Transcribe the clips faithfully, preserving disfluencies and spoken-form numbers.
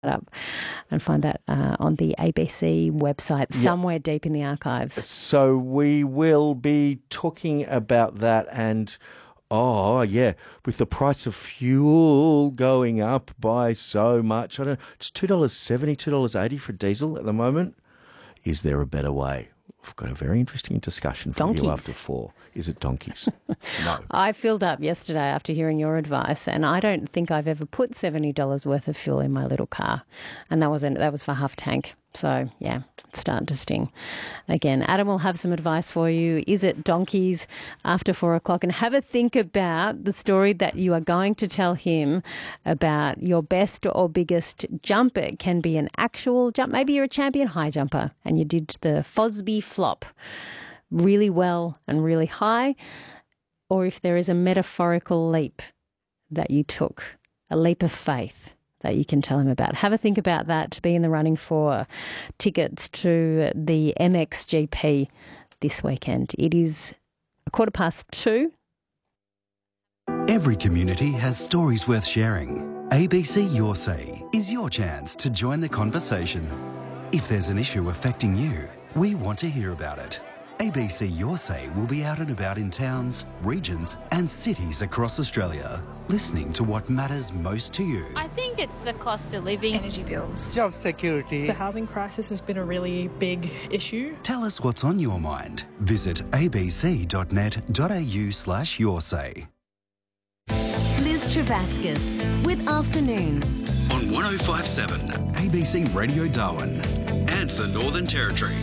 up and find that uh, on the A B C website somewhere yep. deep in the archives. So we will be talking about that and, oh, yeah, with the price of fuel going up by so much. I don't know, it's two dollars seventy, two dollars eighty for diesel at the moment. Is there a better way? We've got a very interesting discussion for donkeys. you after four. Is it donkeys? No. I filled up yesterday after hearing your advice, and I don't think I've ever put seventy dollars worth of fuel in my little car, and that was that was for half tank. So, yeah, it's starting to sting. Again, Adam will have some advice for you. Is it donkeys after four o'clock? And have a think about the story that you are going to tell him about your best or biggest jump. It can be an actual jump. Maybe you're a champion high jumper and you did the Fosby flop really well and really high. Or if there is a metaphorical leap that you took, a leap of faith that you can tell him about. Have a think about that to be in the running for tickets to the M X G P this weekend. It is a quarter past two. Every community has stories worth sharing. A B C Your Say is your chance to join the conversation. If there's an issue affecting you, we want to hear about it. A B C Your Say will be out and about in towns, regions and cities across Australia, listening to what matters most to you. I think it's the cost of living, energy bills, job security. The housing crisis has been a really big issue. Tell us what's on your mind. Visit abc.net.au slash your say. Liz Travascus with Afternoons On one oh five point seven A B C Radio Darwin and the Northern Territory.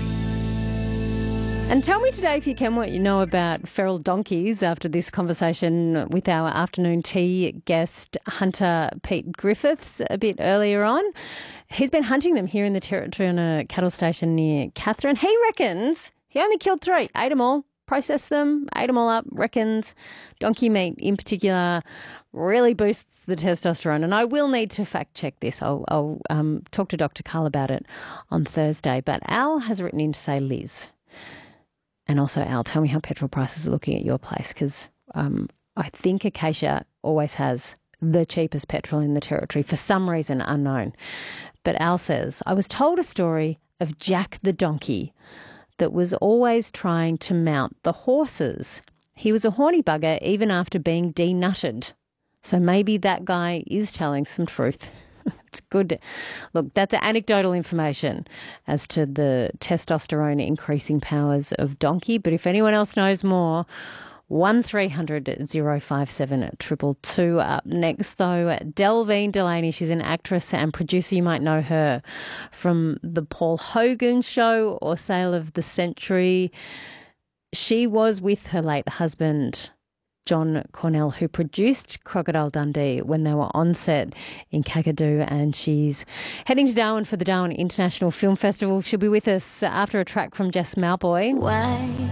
And tell me today, if you can, what you know about feral donkeys after this conversation with our afternoon tea guest, Hunter Pete Griffiths, a bit earlier on. He's been hunting them here in the Territory on a cattle station near Katherine. He reckons he only killed three, ate them all, processed them, ate them all up, reckons donkey meat in particular really boosts the testosterone. And I will need to fact check this. I'll, I'll um, talk to Doctor Carl about it on Thursday. But Al has written in to say, Liz, and also, Al, tell me how petrol prices are looking at your place, because um, I think Acacia always has the cheapest petrol in the Territory for some reason unknown. But Al says, I was told a story of Jack the donkey that was always trying to mount the horses. He was a horny bugger even after being denutted. So maybe that guy is telling some truth. It's good. Look, that's anecdotal information as to the testosterone increasing powers of donkey. But if anyone else knows more, one three hundred oh five seven two two two. Up next, though, Delvine Delaney. She's an actress and producer. You might know her from The Paul Hogan Show or Sale of the Century. She was with her late husband, John Cornell, who produced Crocodile Dundee when they were on set in Kakadu, and she's heading to Darwin for the Darwin International Film Festival. She'll be with us after a track from Jess Malboy. Why?